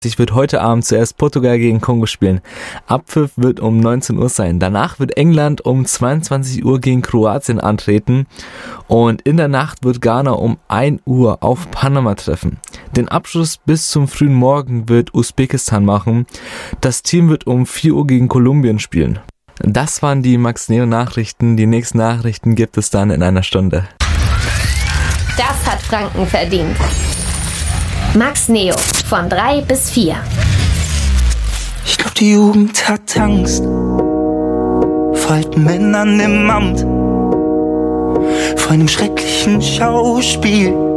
Ich wird heute Abend zuerst Portugal gegen Kongo spielen. Abpfiff wird um 19 Uhr sein. Danach wird England um 22 Uhr gegen Kroatien antreten. Und in der Nacht wird Ghana um 1 Uhr auf Panama treffen. Den Abschluss bis zum frühen Morgen wird Usbekistan machen. Das Team wird um 4 Uhr gegen Kolumbien spielen. Das waren die Max Neo Nachrichten. Die nächsten Nachrichten gibt es dann in einer Stunde. Das hat Franken verdient. Max Neo von 3 bis 4. Ich glaub, die Jugend hat Angst vor alten Männern im Amt, vor einem schrecklichen Schauspiel.